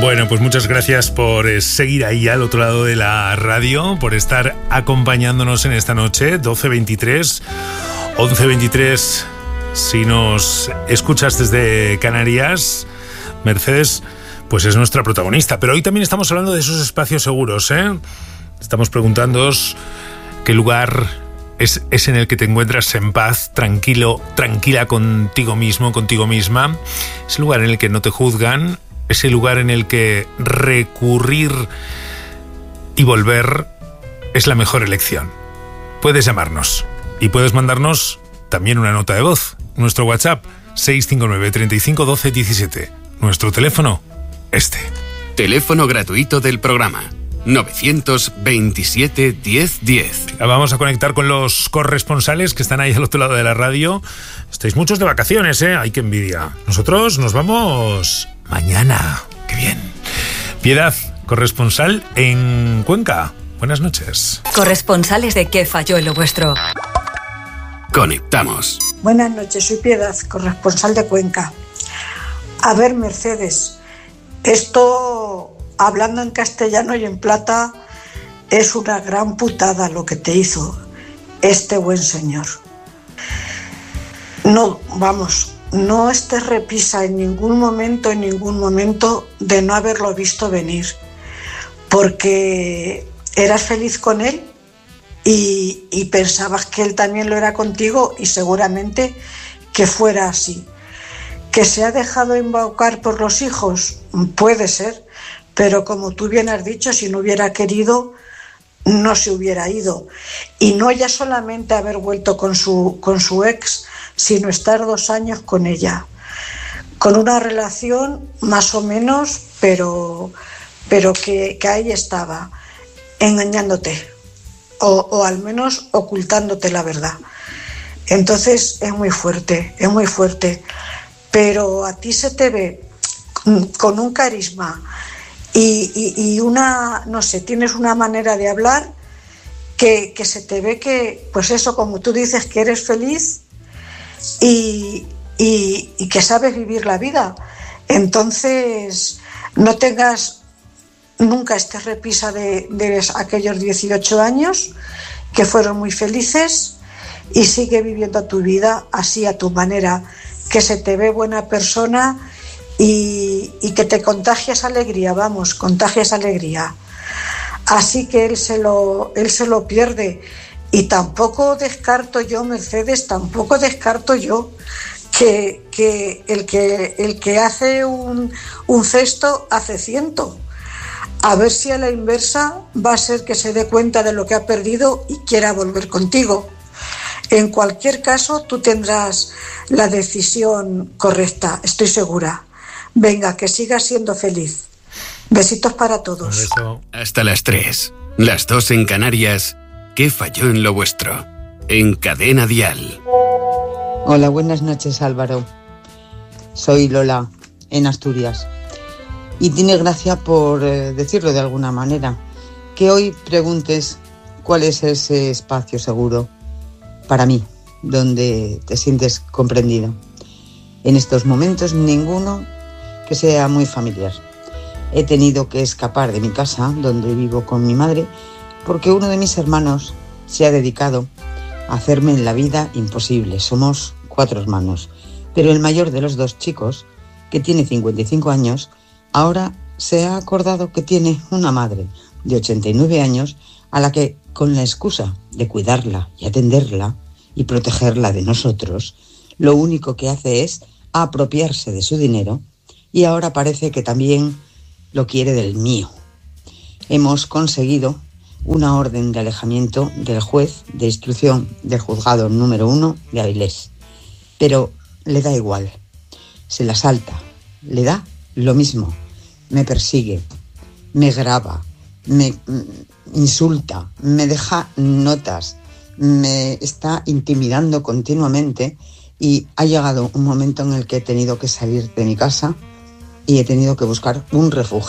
Bueno, pues muchas gracias por seguir ahí al otro lado de la radio, por estar acompañándonos en esta noche, 12:23, 11:23, si nos escuchas desde Canarias. Mercedes, pues es nuestra protagonista, pero hoy también estamos hablando de esos espacios seguros, ¿eh? Estamos preguntándoos qué lugar es en el que te encuentras en paz, tranquilo, tranquila contigo mismo, contigo misma. Es el lugar en el que no te juzgan, es el lugar en el que recurrir y volver es la mejor elección. Puedes llamarnos y puedes mandarnos también una nota de voz. Nuestro WhatsApp 659 35 12 17. Nuestro teléfono, Teléfono gratuito del programa 927 10 10. Vamos a conectar con los corresponsales que están ahí al otro lado de la radio. Estáis muchos de vacaciones, ¿eh? Ay, qué envidia. Nosotros nos vamos mañana. ¡Qué bien! Piedad, corresponsal en Cuenca. Buenas noches. Corresponsales de ¿Qué falló en lo vuestro? Conectamos. Buenas noches, soy Piedad, corresponsal de Cuenca. A ver, Mercedes, esto, hablando en castellano y en plata, es una gran putada lo que te hizo este buen señor. No, vamos, no estés repisa en ningún momento de no haberlo visto venir, porque eras feliz con él y pensabas que él también lo era contigo y seguramente que fuera así. ¿Que se ha dejado embaucar por los hijos? Puede ser, pero como tú bien has dicho, si no hubiera querido, no se hubiera ido. Y no ya solamente haber vuelto con su ex, sino estar 2 años con ella. Con una relación más o menos, pero que ahí estaba, engañándote, o al menos ocultándote la verdad. Entonces es muy fuerte. Pero a ti se te ve con un carisma y una, no sé, tienes una manera de hablar que se te ve que, pues eso, como tú dices, que eres feliz y que sabes vivir la vida. Entonces, no tengas nunca este repisa de aquellos 18 años que fueron muy felices y sigue viviendo tu vida así a tu manera, que se te ve buena persona y que te contagias alegría, contagias alegría. Así que él se lo pierde. Y tampoco descarto yo, Mercedes, que el que hace un cesto hace 100. A ver si a la inversa va a ser que se dé cuenta de lo que ha perdido y quiera volver contigo. En cualquier caso, tú tendrás la decisión correcta, estoy segura. Venga, que sigas siendo feliz. Besitos para todos. Hasta las 3, las 2 en Canarias. ¿Qué falló en lo vuestro? En Cadena Dial. Hola, buenas noches, Álvaro. Soy Lola, en Asturias. Y tiene gracia, por decirlo de alguna manera, que hoy preguntes cuál es ese espacio seguro para mí, donde te sientes comprendido. En estos momentos ninguno que sea muy familiar. He tenido que escapar de mi casa, donde vivo con mi madre, porque uno de mis hermanos se ha dedicado a hacerme en la vida imposible. Somos 4 hermanos, pero el mayor de los 2 chicos, que tiene 55 años, ahora se ha acordado que tiene una madre de 89 años a la que, con la excusa de cuidarla y atenderla y protegerla de nosotros, lo único que hace es apropiarse de su dinero y ahora parece que también lo quiere del mío. Hemos conseguido una orden de alejamiento del juez de instrucción del juzgado número 1 de Avilés, pero le da igual, se la salta, le da lo mismo, me persigue, me graba, me insulta, me deja notas, me está intimidando continuamente y ha llegado un momento en el que he tenido que salir de mi casa y he tenido que buscar un refugio.